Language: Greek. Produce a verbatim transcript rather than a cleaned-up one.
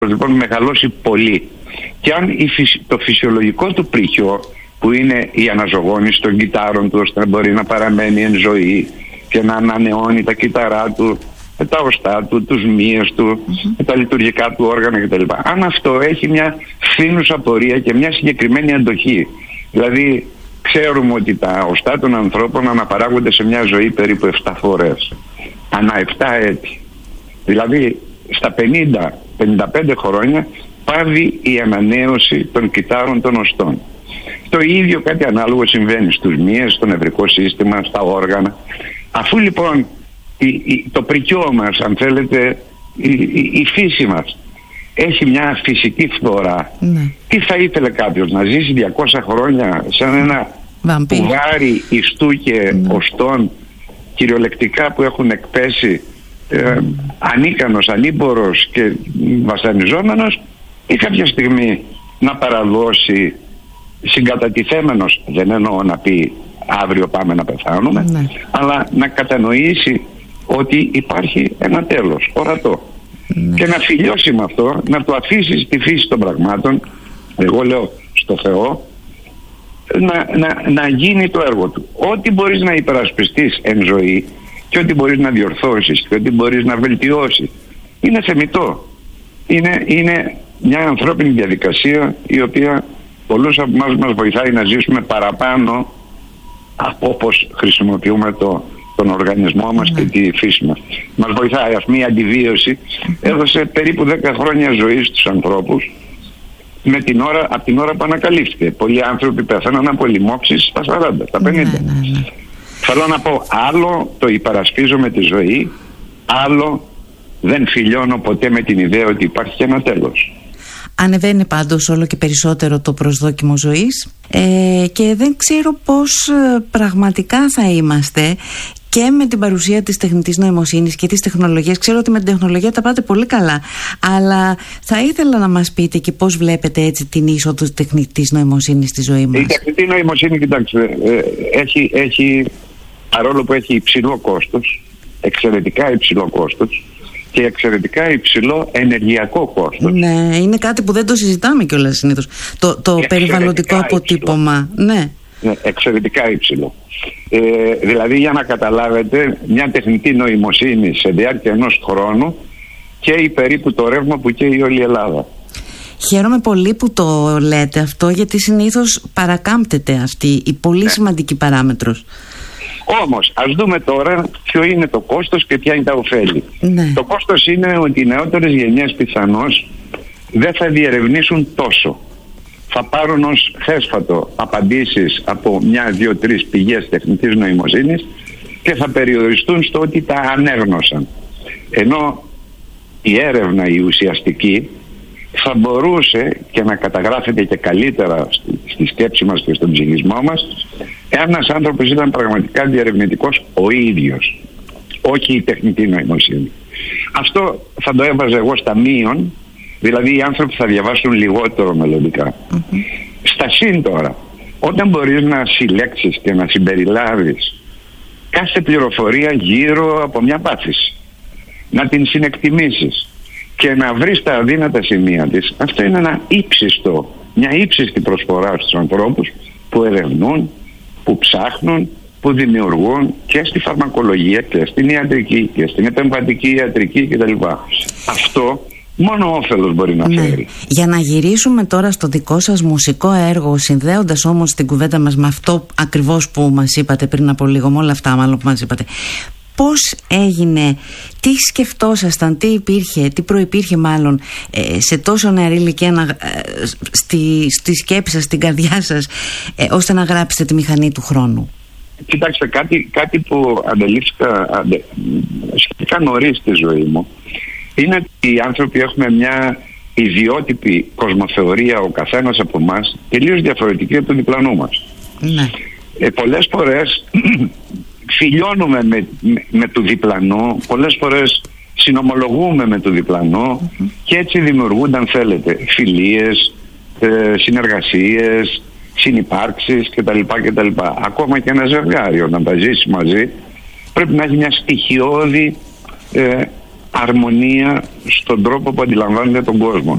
λοιπόν μεγαλώσει πολύ. Και αν το φυσιολογικό του πριχιό, που είναι η αναζωογόνηση των κυτάρων του ώστε να μπορεί να παραμένει εν ζωή και να ανανεώνει τα κύτταρά του, τα οστά του, τους μύες του, mm-hmm. τα λειτουργικά του όργανα κτλ. Αν αυτό έχει μια φθήνουσα πορεία και μια συγκεκριμένη αντοχή, δηλαδή ξέρουμε ότι τα οστά των ανθρώπων αναπαράγονται σε μια ζωή περίπου επτά φορές ανά επτά έτη. Δηλαδή στα πενήντα με πενήντα πέντε χρόνια πάβει η ανανέωση των κυττάρων των οστών. Το ίδιο κάτι ανάλογο συμβαίνει στους μύες, στο νευρικό σύστημα, στα όργανα. Αφού λοιπόν η, η, το πρικιό μας, αν θέλετε, η, η, η φύση μας έχει μια φυσική φθορά, ναι. τι θα ήθελε κάποιος, να ζήσει διακόσια χρόνια σαν ένα κουβάρι ιστού και ναι. οστών κυριολεκτικά που έχουν εκπέσει, ε, ανίκανος, ανήμπορος και βασανιζόμενος, ή κάποια στιγμή να παραδώσει συγκατατιθέμενος, δεν εννοώ να πει αύριο πάμε να πεθάνουμε, ναι. αλλά να κατανοήσει ότι υπάρχει ένα τέλος ορατό, ναι. και να φιλιώσει με αυτό, να το αφήσει στη φύση των πραγμάτων, εγώ λέω στο Θεό, να, να, να γίνει το έργο του. Ό,τι μπορείς να υπερασπιστείς εν ζωή και ό,τι μπορείς να διορθώσεις και ό,τι μπορείς να βελτιώσεις είναι θεμιτό. Είναι, είναι μια ανθρώπινη διαδικασία η οποία πολλούς από εμάς μας βοηθάει να ζήσουμε παραπάνω από όπως χρησιμοποιούμε το, τον οργανισμό μας, ναι. και τη φύση μας. Μας βοηθάει. Ας μία αντιβίωση έδωσε περίπου δέκα χρόνια ζωής στους ανθρώπους με την ώρα, από την ώρα που ανακαλύφθηκε. Πολλοί άνθρωποι πέθαναν από λοιμώξεις στα σαράντα, στα πενήντα. Ναι, ναι, ναι. Θέλω να πω, άλλο το υπερασπίζω με τη ζωή, άλλο δεν φιλιώνω ποτέ με την ιδέα ότι υπάρχει και ένα τέλος. Ανεβαίνει πάντως όλο και περισσότερο το προσδόκιμο ζωής, ε, και δεν ξέρω πώς ε, πραγματικά θα είμαστε και με την παρουσία της τεχνητής νοημοσύνης και της τεχνολογίας. Ξέρω ότι με την τεχνολογία τα πάτε πολύ καλά, αλλά θα ήθελα να μας πείτε και πώς βλέπετε έτσι την είσοδο της τεχνητής νοημοσύνης στη ζωή μας. Η τεχνητή νοημοσύνη, κοιτάξτε, ε, έχει, έχει, παρόλο που έχει υψηλό κόστος, εξαιρετικά υψηλό κόστος, και εξαιρετικά υψηλό ενεργειακό κόστος. Ναι, είναι κάτι που δεν το συζητάμε κιόλας συνήθως. Το, το περιβαλλοντικό αποτύπωμα. Ναι. Ναι, εξαιρετικά υψηλό. Ε, δηλαδή, για να καταλάβετε, μια τεχνητή νοημοσύνη σε διάρκεια ενός χρόνου καίει περίπου το ρεύμα που καίει όλη η Ελλάδα. Χαίρομαι πολύ που το λέτε αυτό, γιατί συνήθως παρακάμπτεται αυτή η πολύ, ναι. σημαντική παράμετρος. Όμως, ας δούμε τώρα ποιο είναι το κόστος και ποια είναι τα ωφέλη. Ναι. Το κόστος είναι ότι οι νεότερες γενιές πιθανώς δεν θα διερευνήσουν τόσο. Θα πάρουν ως θέσφατο απαντήσεις από μια, δύο, τρεις πηγές τεχνητής νοημοσύνης και θα περιοριστούν στο ότι τα ανέγνωσαν. Ενώ η έρευνα, η ουσιαστική, θα μπορούσε και να καταγράφεται και καλύτερα στη σκέψη μας και στον ψυχισμό μας εάν ένας άνθρωπος ήταν πραγματικά διερευνητικός ο ίδιος, όχι η τεχνητή νοημοσύνη. Αυτό θα το έβαζα εγώ στα μείον, δηλαδή οι άνθρωποι θα διαβάσουν λιγότερο μελλοντικά. Mm-hmm. Στα συν τώρα, όταν μπορείς να συλλέξεις και να συμπεριλάβεις κάθε πληροφορία γύρω από μια πάθηση, να την συνεκτιμήσεις και να βρεις τα αδύνατα σημεία της, αυτό είναι ένα ύψιστο, μια ύψιστη προσφορά στους ανθρώπους που ερευνούν, που ψάχνουν, που δημιουργούν και στη φαρμακολογία και στην ιατρική και στην επεμβατική ιατρική κτλ. Αυτό μόνο όφελος μπορεί να φέρει. Ναι. Για να γυρίσουμε τώρα στο δικό σας μουσικό έργο, συνδέοντας όμως την κουβέντα μας με αυτό ακριβώς που μας είπατε πριν από λίγο, με όλα αυτά μάλλον που μας είπατε, πώς έγινε, τι σκεφτόσασταν, τι υπήρχε, τι προϋπήρχε μάλλον ε, σε τόσο νεαρή ηλικία να, ε, στη, στη σκέψη σας, στην καρδιά σας, ε, ώστε να γράψετε τη μηχανή του χρόνου? Κοιτάξτε, κάτι, κάτι που αντελήφθηκα αντε, σχετικά νωρίς στη ζωή μου είναι ότι οι άνθρωποι έχουμε μια ιδιότυπη κοσμοθεωρία, ο καθένας από εμάς τελείως διαφορετική από τον διπλανό μας. Ναι. Ε, πολλές φορές φιλιώνουμε με, με, με του διπλανό, πολλές φορές συνομολογούμε με του διπλανό, mm-hmm. και έτσι δημιουργούνται, αν θέλετε, φιλίες, ε, συνεργασίες, συνυπάρξεις κτλ, κτλ. Ακόμα και ένα ζευγάρι όταν τα ζήσει μαζί πρέπει να έχει μια στοιχειώδη ε, αρμονία στον τρόπο που αντιλαμβάνεται τον κόσμο.